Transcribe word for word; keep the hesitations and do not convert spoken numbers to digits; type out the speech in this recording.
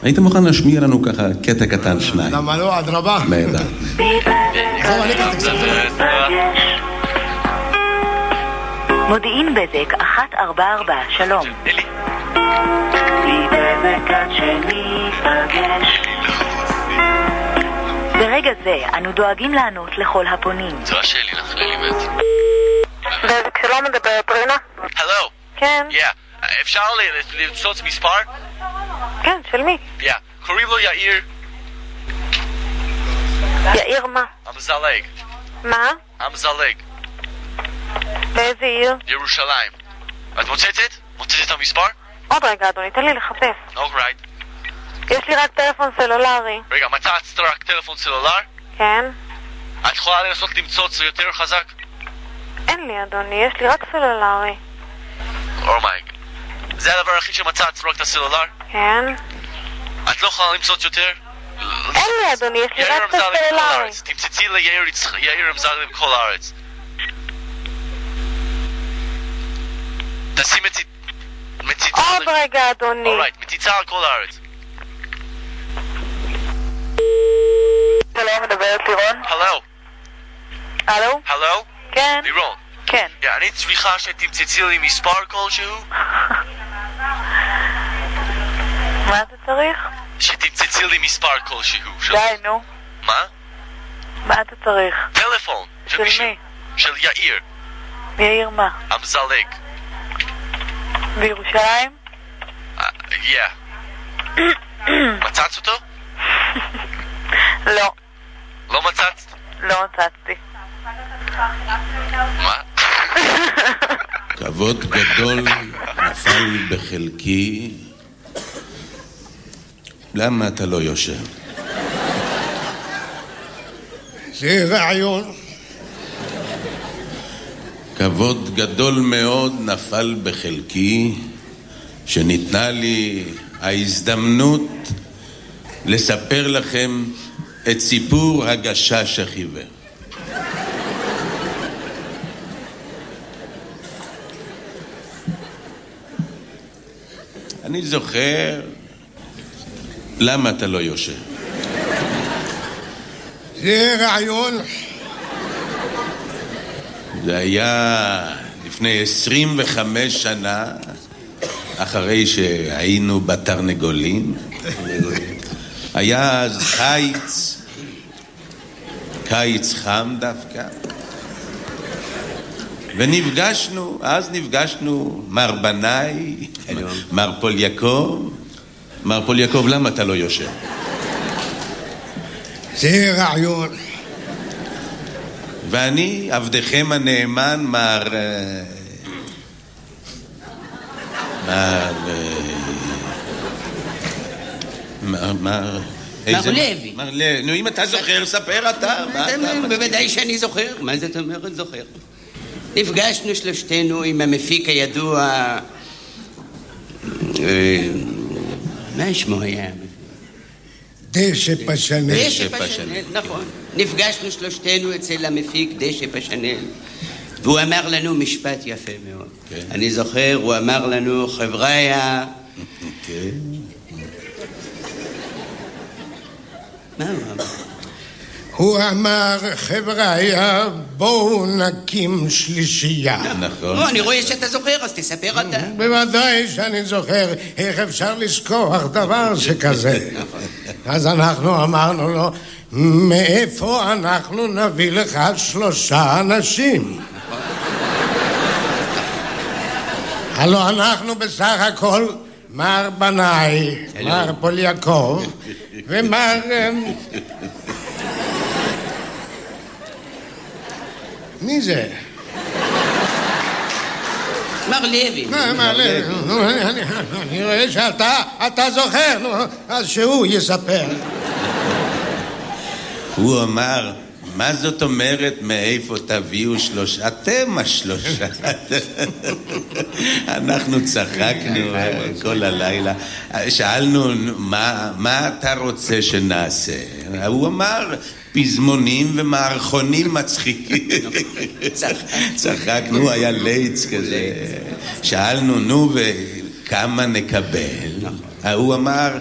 היית מוכן להשמיע לנו ככה קטע קטן שניים? למה לא? עד רבה. נהדר. זהו, אני ככה קצת. מודיעין בזק אחת ארבע ארבע, שלום. אלי. ברגע זה אנו דואגים לענות לכל הפונים. זו השאלי לך, לימד. בזק שלום, מדברת רינה? הלו. כן. יא. אפשר למצוץ מספר? כן, של מי? יא. קוראים לו יאיר. יאיר מה? המזלג. מה? המזלג. באיזה עיר? ירושלים. את מוצצת? מוצצת את המספר? עוד רגע אדוני, תן לי לחפש. אוקיי. יש לי רק טלפון סלולרי. רגע, מצאת רק טלפון סלולר? כן. את יכולה לנסות למצוץ יותר חזק? אין לי אדוני, יש לי רק סלולרי. אומייג. זה הדבר הכי שמצאת, רק את הסלולר? כן. את לא יכולה למצוץ יותר? אין לי אדוני, יש לי רק את הסלולרי. תמצצי ליאיר אמזלג בכל הארץ. תשים מציצה... עוד רגע אדוני. אורייט, מציצה על כל הארץ. שלום, מדברת לירון? הלו. הלו? הלו? כן. לירון. כן. אני צריכה שתמצצי לי מספר כלשהו? מה אתה צריך? שתמצצי לי מספר כלשהו. די, נו. מה? מה אתה צריך? טלפון. של מי? של יאיר. יאיר מה? המזלג. בירושלים? יא. מצאת אותו? לא. לא מצאת? לא מצאתי. מה? כבוד גדול נפל בחלקי. למה אתה לא יושב? זה רעיון. כבוד גדול מאוד נפל בחלקי שניתנה לי ההזדמנות לספר לכם את סיפור הגשש החיוור. אני זוכר... למה אתה לא יושב? זה רעיון. זה היה לפני עשרים וחמש שנה, אחרי שהיינו בתרנגולים. היה אז קיץ, קיץ חם דווקא. ונפגשנו, אז נפגשנו מר בנאי, מר פוליאקוב. מר פוליאקוב, למה אתה לא יושב? זה רעיון. ואני, עבדכם הנאמן, מר... מר... מר... מר... מר לוי. מר לוי. נו, אם אתה זוכר, ספר אתה. בוודאי שאני זוכר. מה זאת אומרת זוכר? נפגשנו שלושתנו עם המפיק הידוע... מה שמו היה? דשא פשנל. דשא פשנל, נכון. נפגשנו שלושתנו אצל המפיק דשא פשנל, והוא אמר לנו משפט יפה מאוד. אני זוכר, הוא אמר לנו, חבריה... מה הוא אמר? הוא אמר, חבריה, בואו נקים שלישייה. נכון. אני רואה שאתה זוכר, אז תספר אתה. בוודאי שאני זוכר. איך אפשר לשכוח דבר שכזה? אז אנחנו אמרנו לו, מאיפה אנחנו נביא לך שלושה אנשים? הלוא אנחנו בסך הכל מר בנאי, מר פוליאקוב ומר... מי זה? מר לוי. מר לוי. אני רואה שאתה, אתה זוכר, אז שהוא יספר. הוא אמר, מה זאת אומרת מאיפה תביאו שלושה? אתם השלושה. אנחנו צחקנו כל הלילה. שאלנו, מה אתה רוצה שנעשה? הוא אמר, פזמונים ומערכונים מצחיקים. צחקנו, היה ליץ כזה. שאלנו, נו, וכמה נקבל? הוא אמר,